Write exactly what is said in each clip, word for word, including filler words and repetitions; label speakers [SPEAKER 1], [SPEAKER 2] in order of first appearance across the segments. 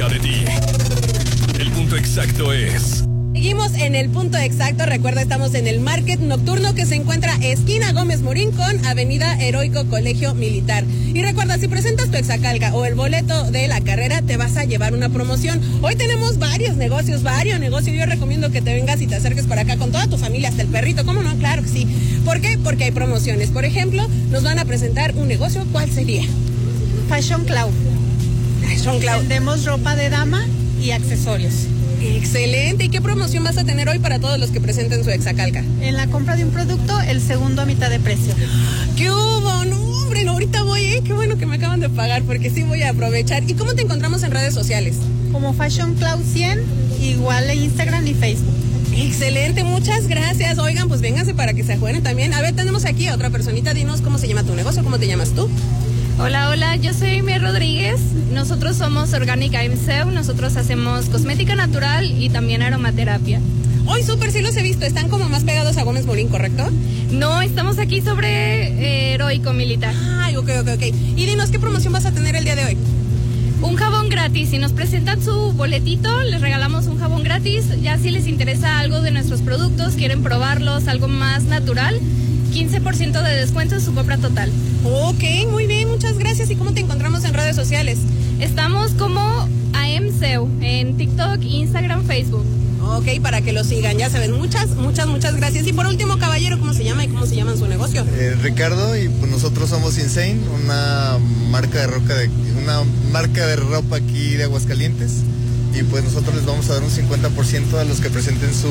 [SPEAKER 1] cerca de ti. El punto exacto es...
[SPEAKER 2] Seguimos en el punto exacto. Recuerda, estamos en el Market Nocturno que se encuentra esquina Gómez Morín con Avenida Heroico Colegio Militar. Y recuerda, si presentas tu Exacalca o el boleto de la carrera, te vas a llevar una promoción. Hoy tenemos varios negocios, varios negocios. Yo recomiendo que te vengas y te acerques por acá con toda tu familia, hasta el perrito. ¿Cómo no? Claro que sí. ¿Por qué? Porque hay promociones. Por ejemplo, nos van a presentar un negocio. ¿Cuál sería?
[SPEAKER 3] Fashion Cloud.
[SPEAKER 2] Fashion Cloud.
[SPEAKER 3] Vendemos ropa de dama y accesorios.
[SPEAKER 2] Excelente. ¿Y qué promoción vas a tener hoy para todos los que presenten su Exacalca?
[SPEAKER 3] En la compra de un producto, el segundo a mitad de precio.
[SPEAKER 2] ¿Qué hubo? No, hombre, no, ahorita voy, ¿eh? Qué bueno que me acaban de pagar porque sí voy a aprovechar. ¿Y cómo te encontramos en redes sociales?
[SPEAKER 3] Como Fashion Cloud cien, igual en Instagram y Facebook.
[SPEAKER 2] Excelente, muchas gracias. Oigan, pues vénganse para que se ajuenen también. A ver, tenemos aquí a otra personita. Dinos cómo se llama tu negocio, cómo te llamas tú.
[SPEAKER 4] Hola, hola, yo soy Mir Rodríguez, nosotros somos Orgánica M C U, nosotros hacemos cosmética natural y también aromaterapia.
[SPEAKER 2] Hoy súper, sí los he visto, están como más pegados a Gómez Morín, ¿correcto?
[SPEAKER 4] No, estamos aquí sobre eh, Heroico Militar.
[SPEAKER 2] Ay, ok, ok, ok. Y dinos, ¿qué promoción vas a tener el día de hoy?
[SPEAKER 4] Un jabón gratis, si nos presentan su boletito, les regalamos un jabón gratis, ya si les interesa algo de nuestros productos, quieren probarlos, algo más natural, quince por ciento de descuento en su compra total.
[SPEAKER 2] Ok, muy bien, muchas gracias. ¿Y cómo te encontramos en redes sociales?
[SPEAKER 4] Estamos como A M C U en TikTok, Instagram, Facebook.
[SPEAKER 2] Ok, para que lo sigan, ya saben, muchas, muchas, muchas gracias. Y por último, caballero, ¿cómo se llama y cómo se llama en su negocio?
[SPEAKER 5] Eh, Ricardo, y pues nosotros somos Insane, una marca de ropa de, una marca de ropa aquí de Aguascalientes. Y pues nosotros les vamos a dar un cincuenta por ciento a los que presenten su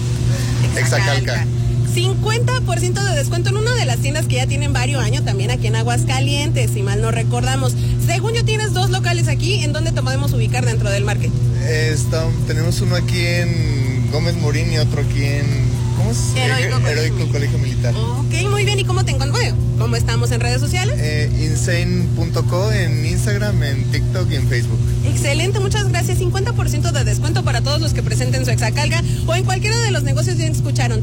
[SPEAKER 5] Exacalca.
[SPEAKER 2] cincuenta por ciento de descuento en una de las tiendas que ya tienen varios años también aquí en Aguascalientes, si mal no recordamos. Según yo, tienes dos locales aquí. ¿En dónde te podemos ubicar dentro del market?
[SPEAKER 5] Está, tenemos uno aquí en Gómez Morín y otro aquí en... ¿Cómo es?
[SPEAKER 2] Heroico,
[SPEAKER 5] Heroico Colegio, Colegio Militar.
[SPEAKER 2] Ok, muy bien. ¿Y cómo te encuentro? ¿Cómo estamos en redes sociales?
[SPEAKER 5] Eh, insane punto co en Instagram, en TikTok y en Facebook.
[SPEAKER 2] Excelente, muchas gracias. cincuenta por ciento de descuento para todos los que presenten su Exacalca o en cualquiera de los negocios. Ya escucharon.